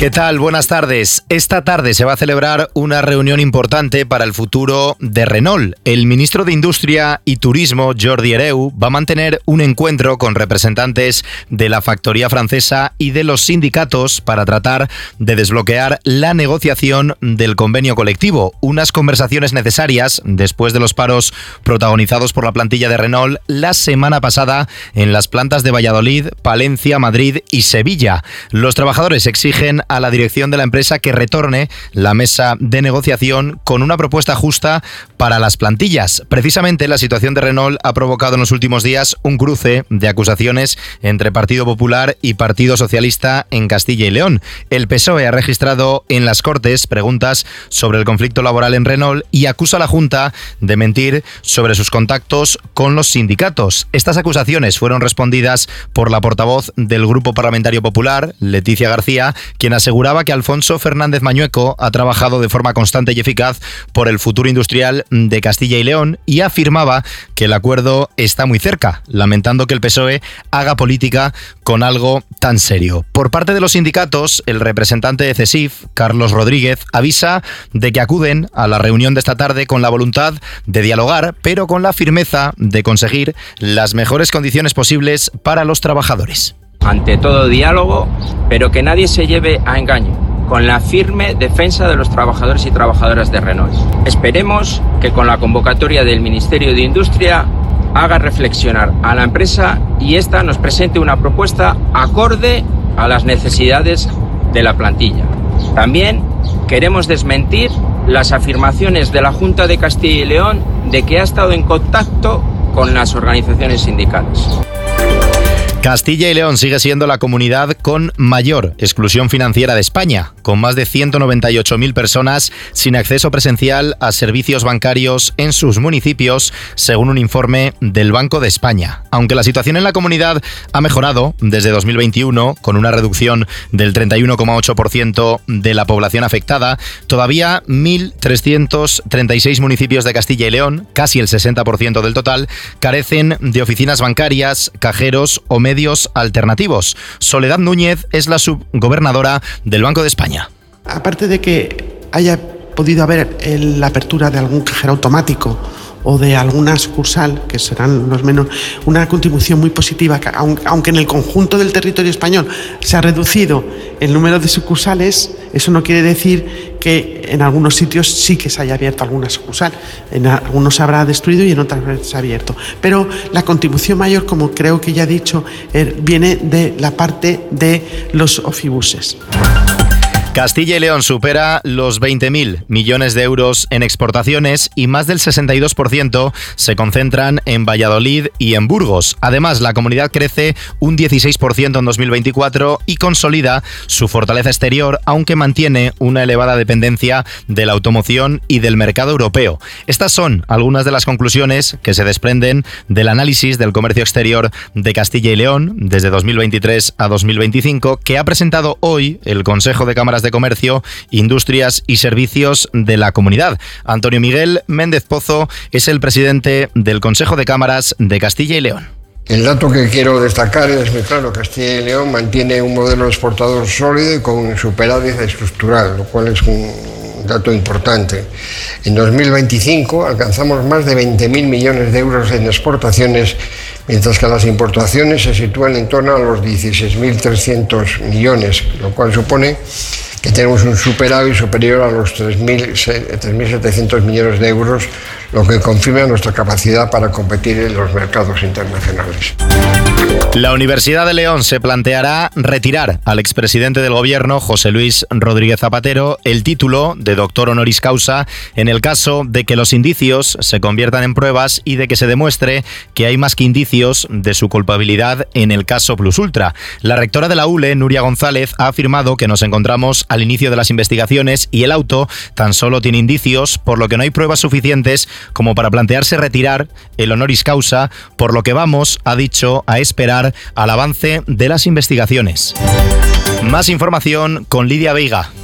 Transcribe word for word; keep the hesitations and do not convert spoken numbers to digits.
¿Qué tal? Buenas tardes. Esta tarde se va a celebrar una reunión importante para el futuro de Renault. El ministro de Industria y Turismo, Jordi Hereu, va a mantener un encuentro con representantes de la factoría francesa y de los sindicatos para tratar de desbloquear la negociación del convenio colectivo. Unas conversaciones necesarias después de los paros protagonizados por la plantilla de Renault la semana pasada en las plantas de Valladolid, Palencia, Madrid y Sevilla. Los trabajadores exigen a la dirección de la empresa que retorne la mesa de negociación con una propuesta justa para las plantillas. Precisamente la situación de Renault ha provocado en los últimos días un cruce de acusaciones entre Partido Popular y Partido Socialista en Castilla y León. El P S O E ha registrado en las Cortes preguntas sobre el conflicto laboral en Renault y acusa a la Junta de mentir sobre sus contactos con los sindicatos. Estas acusaciones fueron respondidas por la portavoz del Grupo Parlamentario Popular, Leticia García, quien aseguraba que Alfonso Fernández Mañueco ha trabajado de forma constante y eficaz por el futuro industrial de Castilla y León y afirmaba que el acuerdo está muy cerca, lamentando que el P S O E haga política con algo tan serio. Por parte de los sindicatos, el representante de CESIF, Carlos Rodríguez, avisa de que acuden a la reunión de esta tarde con la voluntad de dialogar, pero con la firmeza de conseguir las mejores condiciones posibles para los trabajadores. Ante todo diálogo, pero que nadie se lleve a engaño, con la firme defensa de los trabajadores y trabajadoras de Renault. Esperemos que con la convocatoria del Ministerio de Industria haga reflexionar a la empresa y ésta nos presente una propuesta acorde a las necesidades de la plantilla. También queremos desmentir las afirmaciones de la Junta de Castilla y León de que ha estado en contacto con las organizaciones sindicales. Castilla y León sigue siendo la comunidad con mayor exclusión financiera de España, con más de ciento noventa y ocho mil personas sin acceso presencial a servicios bancarios en sus municipios, según un informe del Banco de España. Aunque la situación en la comunidad ha mejorado desde dos mil veintiuno, con una reducción del treinta y uno coma ocho por ciento de la población afectada, todavía mil trescientos treinta y seis municipios de Castilla y León, casi el sesenta por ciento del total, carecen de oficinas bancarias, cajeros o medios medios alternativos. Soledad Núñez es la subgobernadora del Banco de España. Aparte de que haya podido haber la apertura de algún cajero automático o de alguna sucursal, que serán los menos, una contribución muy positiva, aunque en el conjunto del territorio español se ha reducido el número de sucursales, eso no quiere decir que en algunos sitios sí que se haya abierto alguna sucursal. En algunos se habrá destruido y en otras se ha abierto. Pero la contribución mayor, como creo que ya he dicho, viene de la parte de los ofibuses. Castilla y León supera los veinte mil millones de euros en exportaciones y más del sesenta y dos por ciento se concentran en Valladolid y en Burgos. Además, la comunidad crece un dieciséis por ciento en dos mil veinticuatro y consolida su fortaleza exterior, aunque mantiene una elevada dependencia de la automoción y del mercado europeo. Estas son algunas de las conclusiones que se desprenden del análisis del comercio exterior de Castilla y León desde dos mil veintitrés a dos mil veinticinco, que ha presentado hoy el Consejo de Cámaras de Comercio, Industrias y Servicios de la Comunidad. Antonio Miguel Méndez Pozo es el presidente del Consejo de Cámaras de Castilla y León. El dato que quiero destacar es que, claro, Castilla y León mantiene un modelo exportador sólido y con superávit estructural, lo cual es un dato importante. En dos mil veinticinco alcanzamos más de veinte mil millones de euros en exportaciones, mientras que las importaciones se sitúan en torno a los dieciséis mil trescientos millones, lo cual supone que tenemos un superávit superior a los tres mil setecientos millones de euros, lo que confirma nuestra capacidad para competir en los mercados internacionales. La Universidad de León se planteará retirar al expresidente del gobierno, José Luis Rodríguez Zapatero, el título de doctor honoris causa en el caso de que los indicios se conviertan en pruebas y de que se demuestre que hay más que indicios de su culpabilidad en el caso Plus Ultra. La rectora de la U L E, Nuria González, ha afirmado que nos encontramos al inicio de las investigaciones y el auto tan solo tiene indicios, por lo que no hay pruebas suficientes como para plantearse retirar el honoris causa, por lo que vamos, ha dicho, a esperar al avance de las investigaciones. Más información con Lidia Veiga.